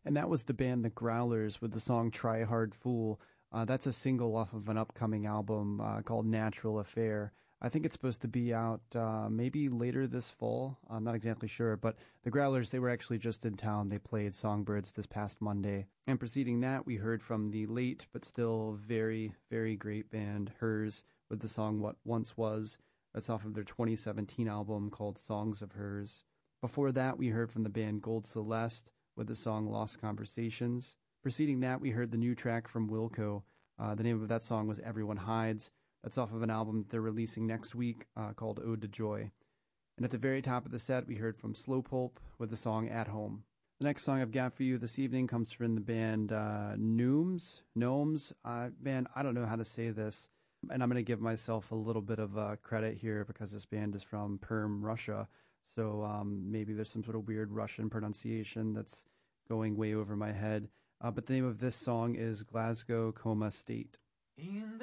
And that was the band The Growlers with the song Try Hard Fool. That's a single off of an upcoming album called Natural Affair. I think it's supposed to be out maybe later this fall. I'm not exactly sure, but The Growlers, they were actually just in town. They played Songbirds this past Monday. And preceding that, we heard from the late but still very, very great band Hers with the song What Once Was. That's off of their 2017 album called Songs of Hers. Before that, we heard from the band Gold Celeste with the song Lost Conversations. Preceding that, we heard the new track from Wilco. The name of that song was Everyone Hides. That's off of an album that they're releasing next week called Ode to Joy. And at the very top of the set, we heard from Slow Pulp with the song At Home. The next song I've got for you this evening comes from the band Gnomes. Man, I don't know how to say this. And I'm going to give myself a little bit of credit here because this band is from Perm, Russia. So maybe there's some sort of weird Russian pronunciation that's going way over my head. But the name of this song is Glasgow Coma State. In